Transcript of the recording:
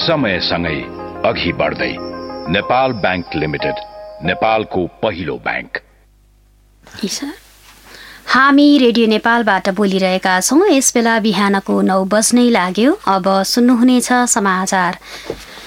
समयसँगै अघि बढ्दै नेपाल बैंक लिमिटेड, नेपालको पहिलो बैंक। हामी रेडियो नेपालबाट बोलिरहेका छौँ। यस बेला बिहानको 9 बज्नै लाग्यो। अब सुन्नुहुनेछ समाचार।